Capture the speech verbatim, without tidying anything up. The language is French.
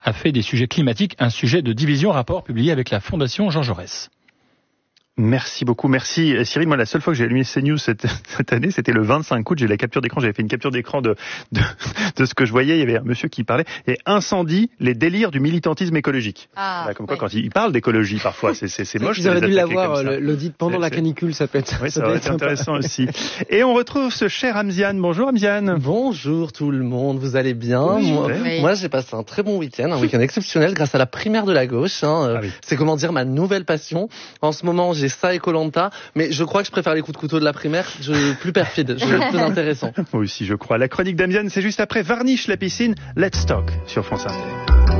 a fait des sujets climatiques un sujet de division, rapport publié avec la Fondation Jean Jaurès. Merci beaucoup, merci Cyril. Moi, la seule fois que j'ai allumé CNews cette, cette année, c'était le vingt-cinq août. J'ai eu la capture d'écran, j'avais fait une capture d'écran de, de, de ce que je voyais. Il y avait un monsieur qui parlait. Et incendie, les délires du militantisme écologique. Ah, bah, comme quoi, ouais. Quand il parle d'écologie, parfois, c'est, c'est, c'est moche. Vous auriez dû l'avoir, l'audit pendant c'est, la canicule, ça peut être, oui, ça ça peut être intéressant aussi. Et on retrouve ce cher Amziane. Bonjour Amziane. Bonjour tout le monde, vous allez bien? Oui, moi, oui. moi, j'ai passé un très bon week-end, un week-end exceptionnel grâce à la primaire de la gauche. Hein. Ah, oui. C'est comment dire ma nouvelle passion. En ce moment, j'ai ça et Koh-Lanta. Mais je crois que je préfère les coups de couteau de la primaire, je, plus perfide, je, plus intéressant. Moi aussi, je crois. La chronique d'Amziane, c'est juste après Varnish la piscine. Let's Talk sur France Inter.